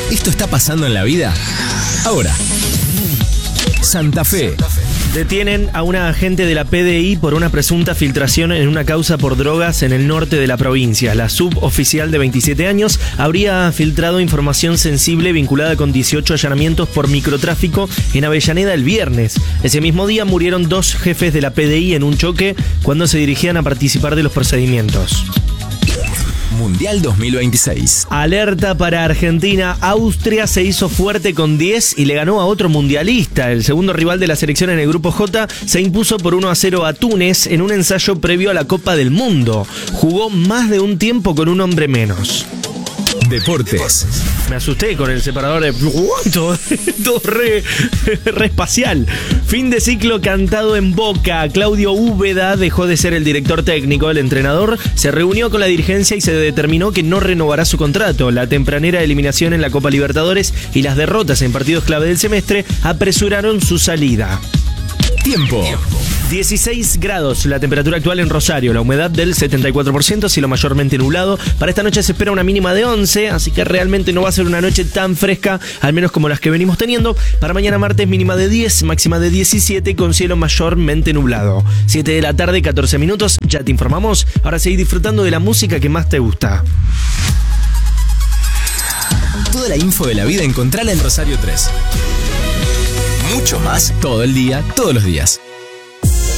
¿Esto está pasando en la vida? Ahora, Santa Fe. Detienen a una agente de la PDI por una presunta filtración en una causa por drogas en el norte de la provincia. La suboficial de 27 años habría filtrado información sensible vinculada con 18 allanamientos por microtráfico en Avellaneda el viernes. Ese mismo día murieron 2 jefes de la PDI en un choque cuando se dirigían a participar de los procedimientos. Mundial 2026. Alerta para Argentina. Austria se hizo fuerte con 10 y le ganó a otro mundialista. El segundo rival de la selección en el grupo J se impuso por 1-0 a Túnez en un ensayo previo a la Copa del Mundo. Jugó más de un tiempo con un hombre menos. Deportes. Me asusté con el separador de... todo re espacial. Fin de ciclo cantado en Boca. Claudio Úbeda dejó de ser el director técnico. El entrenador se reunió con la dirigencia y se determinó que no renovará su contrato. La tempranera eliminación en la Copa Libertadores y las derrotas en partidos clave del semestre apresuraron su salida. Tiempo. 16 grados, la temperatura actual en Rosario, la humedad del 74%, cielo mayormente nublado. Para esta noche se espera una mínima de 11, así que realmente no va a ser una noche tan fresca, al menos como las que venimos teniendo. Para mañana martes mínima de 10, máxima de 17 con cielo mayormente nublado. 7 de la tarde, 14 minutos, ya te informamos. Ahora seguí disfrutando de la música que más te gusta. Toda la info de la vida encontrala en Rosario 3. Mucho más todo el día, todos los días.